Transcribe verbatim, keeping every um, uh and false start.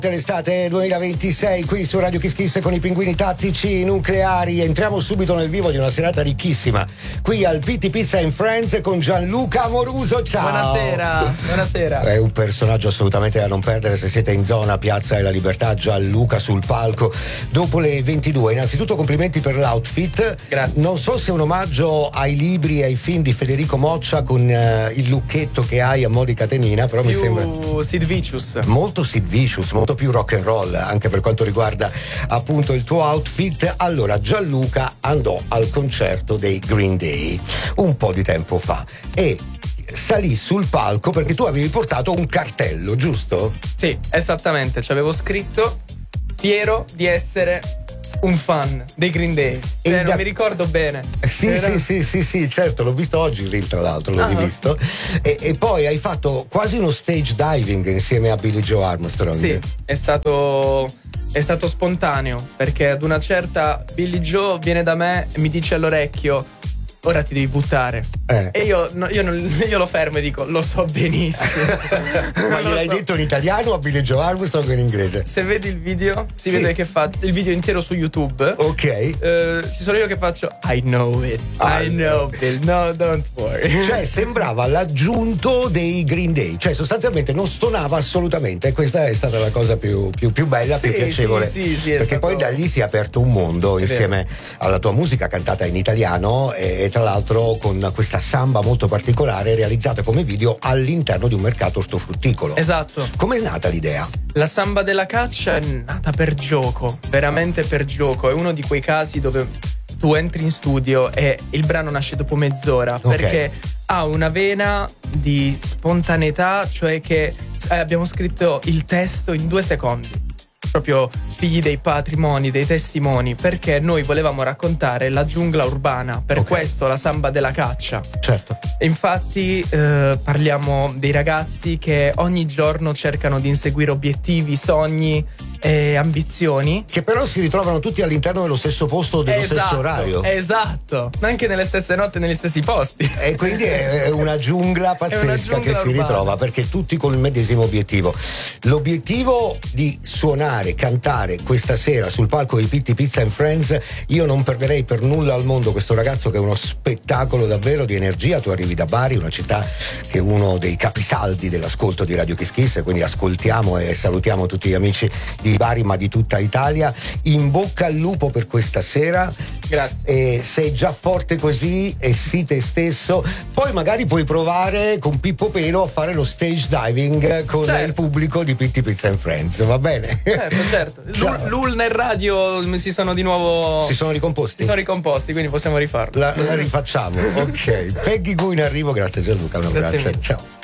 L'estate duemilaventisei qui su Radio Kiss Kiss con i pinguini tattici nucleari. Entriamo subito nel vivo di una serata ricchissima qui al Pitti Pizza and Friends con Gianluca Amoruso. Ciao. Buonasera. Buonasera. È un personaggio assolutamente da non perdere se siete in zona Piazza della Libertà. Gianluca sul palco dopo le ventidue. Innanzitutto complimenti per l'outfit. Grazie. Non so se è un omaggio ai libri e ai film di Federico Moccia con uh, il lucchetto che hai a mo' di catenina, però più mi sembra Sid Vicious. Molto Sid Vicious, molto più rock and roll anche per quanto riguarda appunto il tuo outfit. Allora, Gianluca andò al concerto dei Green Day un po' di tempo fa e salì sul palco perché tu avevi portato un cartello, giusto? Sì, esattamente, ci avevo scritto fiero di essere un fan dei Green Day. Cioè, non da... mi ricordo bene. Sì, Era... sì, sì, sì, sì, certo, l'ho visto oggi lì, tra l'altro, l'ho ah. rivisto. E, e poi hai fatto quasi uno stage diving insieme a Billie Joe Armstrong. Sì, è stato è stato spontaneo, perché ad una certa Billie Joe viene da me e mi dice all'orecchio: ora ti devi buttare. Eh. E io, no, io, non, io lo fermo e dico: lo so benissimo. Ma gliel'hai so. detto in italiano a Billie Joe Armstrong o in inglese? Se vedi il video, si sì. vede che fa il video intero su YouTube. Ok. Eh, ci sono io che faccio I know it. Ah, I know Bill. No, don't worry. Cioè sembrava l'aggiunto dei Green Day. Cioè sostanzialmente non stonava assolutamente. E questa è stata la cosa più, più, più bella, sì, più piacevole. Sì, sì, sì, perché stato... poi da lì si è aperto un mondo è insieme vero. alla tua musica cantata in italiano e, e tra l'altro con questa samba molto particolare realizzata come video all'interno di un mercato ortofrutticolo. Esatto. Com'è nata l'idea? La samba della caccia è nata per gioco, veramente per gioco. È uno di quei casi dove tu entri in studio e il brano nasce dopo mezz'ora, okay. perché ha una vena di spontaneità, cioè che eh, abbiamo scritto il testo in due secondi. Proprio figli dei patrimoni, dei testimoni, perché noi volevamo raccontare la giungla urbana, per okay. questo la samba della caccia. Certo. E infatti eh, parliamo dei ragazzi che ogni giorno cercano di inseguire obiettivi, sogni e ambizioni, che però si ritrovano tutti all'interno dello stesso posto, dello esatto, stesso orario. Esatto, anche nelle stesse notti, negli stessi posti. E quindi è una giungla pazzesca una giungla che si urbana. ritrova, perché tutti con il medesimo obiettivo. L'obiettivo di suonare, cantare questa sera sul palco di Pitti Pizza and Friends, io non perderei per nulla al mondo questo ragazzo che è uno spettacolo davvero di energia. Tu arrivi da Bari, una città che è uno dei capisaldi dell'ascolto di Radio Kiss Kiss, quindi ascoltiamo e salutiamo tutti gli amici di Bari ma di tutta Italia. In bocca al lupo per questa sera. Grazie. E sei già forte così e sii te stesso. Poi magari puoi provare con Pippo Pelo a fare lo stage diving con certo. il pubblico di Pitti Pizza and Friends, va bene? Certo, certo. L'U- L'Ulna e Radio si sono di nuovo si sono ricomposti? Si sono ricomposti, quindi possiamo rifarlo. La, la rifacciamo. Ok. Peggy Goo in arrivo, grazie Gianluca, un abbraccio. Ciao.